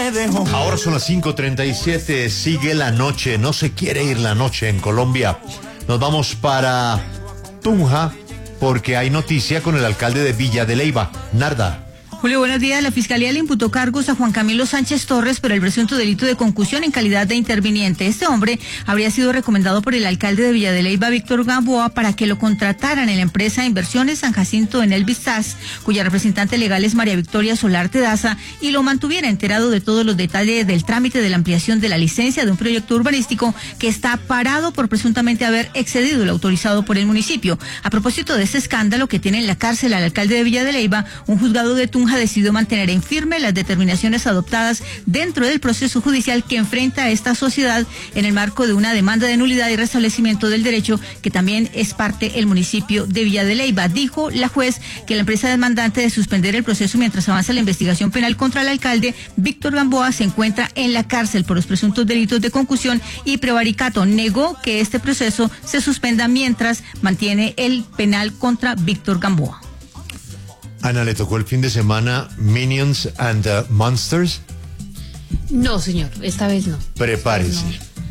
me dejó. Ahora son las 5:37, sigue la noche, no se quiere ir la noche en Colombia. Nos vamos para Tunja porque hay noticia con el alcalde de Villa de Leyva, Narda. Julio, buenos días. La Fiscalía le imputó cargos a Juan Camilo Sánchez Torres por el presunto delito de concusión en calidad de interviniente. Este hombre habría sido recomendado por el alcalde de Villa de Leyva, Víctor Gamboa, para que lo contrataran en la empresa de inversiones San Jacinto en el Vistaz, cuya representante legal es María Victoria Solarte Daza, y lo mantuviera enterado de todos los detalles del trámite de la ampliación de la licencia de un proyecto urbanístico que está parado por presuntamente haber excedido lo autorizado por el municipio. A propósito de este escándalo que tiene en la cárcel al alcalde de Villa de Leyva, un juzgado de Tunja decidió mantener en firme las determinaciones adoptadas dentro del proceso judicial que enfrenta a esta sociedad en el marco de una demanda de nulidad y restablecimiento del derecho que también es parte el municipio de Villa de Leyva. Dijo la juez que la empresa demandante de suspender el proceso mientras avanza la investigación penal contra el alcalde Víctor Gamboa se encuentra en la cárcel por los presuntos delitos de concusión y prevaricato. Negó que este proceso se suspenda mientras mantiene el penal contra Víctor Gamboa. Ana, ¿le tocó el fin de semana Minions and Monsters? No, señor, esta vez no. Prepárese.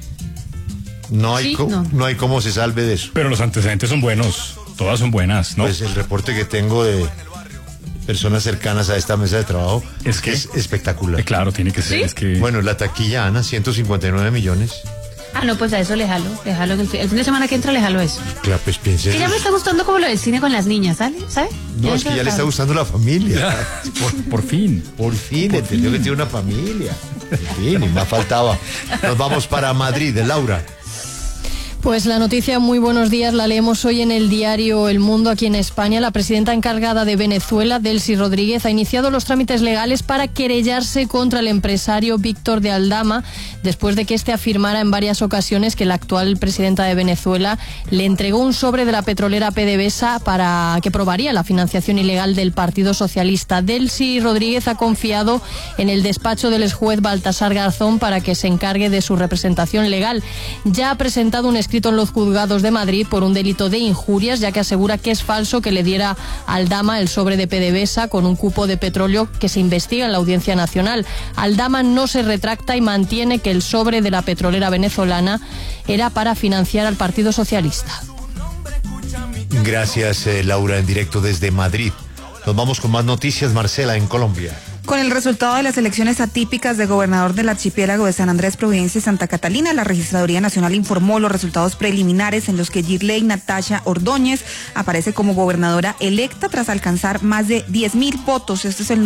No hay cómo se salve de eso. Pero los antecedentes son buenos, todas son buenas, ¿no? Pues el reporte que tengo de personas cercanas a esta mesa de trabajo es espectacular. Claro, tiene que ser. ¿Sí? Es que... Bueno, la taquilla, Ana, 159 millones. Ah, no, pues a eso le jalo en el fin de semana que entra le jalo eso. Claro, pues piense. Que ya me está gustando como lo del cine con las niñas, ¿sabe? No, es que ya le está gustando la familia. Por fin. Por fin, entendió que tiene una familia. En fin, y más faltaba. Nos vamos para Madrid, Laura. Pues la noticia, muy buenos días, la leemos hoy en el diario El Mundo aquí en España. La presidenta encargada de Venezuela, Delcy Rodríguez, ha iniciado los trámites legales para querellarse contra el empresario Víctor de Aldama, después de que este afirmara en varias ocasiones que la actual presidenta de Venezuela le entregó un sobre de la petrolera PDVSA para que probaría la financiación ilegal del Partido Socialista. Delcy Rodríguez ha confiado en el despacho del exjuez Baltasar Garzón para que se encargue de su representación legal. Ya ha presentado un escrito en los juzgados de Madrid por un delito de injurias, ya que asegura que es falso que le diera a Aldama el sobre de PDVSA con un cupo de petróleo que se investiga en la Audiencia Nacional. Aldama no se retracta y mantiene que el sobre de la petrolera venezolana era para financiar al Partido Socialista. Gracias, Laura, en directo desde Madrid. Nos vamos con más noticias, Marcela, en Colombia. Con el resultado de las elecciones atípicas de gobernador del archipiélago de San Andrés, Providencia y Santa Catalina, la Registraduría Nacional informó los resultados preliminares en los que Girley Natasha Ordóñez aparece como gobernadora electa tras alcanzar más de 10.000 votos. Este es el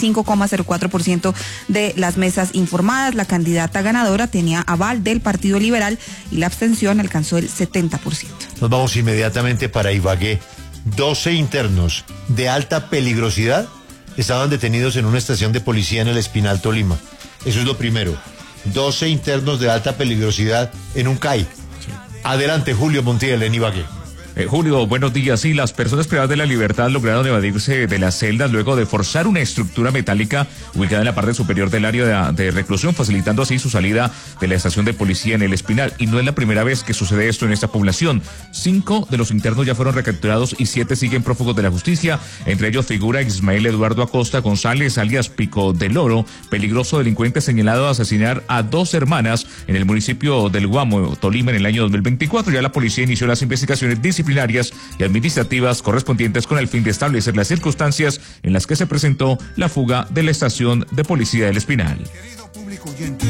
95,04% de las mesas informadas. La candidata ganadora tenía aval del Partido Liberal y la abstención alcanzó el 70%. Nos vamos inmediatamente para Ibagué. 12 internos de alta peligrosidad estaban detenidos en una estación de policía en el Espinal, Tolima. Eso es lo primero. 12 internos de alta peligrosidad en un CAI. Adelante, Julio Montiel, en Ibagué. Julio, buenos días. Sí, las personas privadas de la libertad lograron evadirse de las celdas luego de forzar una estructura metálica ubicada en la parte superior del área de reclusión, facilitando así su salida de la estación de policía en el Espinal. Y no es la primera vez que sucede esto en esta población. 5 de los internos ya fueron recapturados y 7 siguen prófugos de la justicia. Entre ellos figura Ismael Eduardo Acosta González, alias Pico del Oro, peligroso delincuente señalado de asesinar a 2 hermanas en el municipio del Guamo, Tolima, en el año 2024. Ya la policía inició las investigaciones disciplinarias y administrativas correspondientes con el fin de establecer las circunstancias en las que se presentó la fuga de la estación de policía del Espinal. Querido público oyente,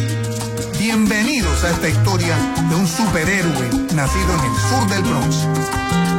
bienvenidos a esta historia de un superhéroe nacido en el sur del Bronx.